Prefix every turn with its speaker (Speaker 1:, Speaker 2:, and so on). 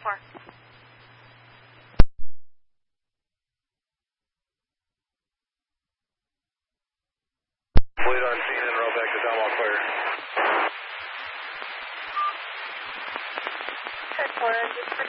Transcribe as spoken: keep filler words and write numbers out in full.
Speaker 1: four.
Speaker 2: Fleet on scene and roll back to Downwalk Clear.
Speaker 1: ten four,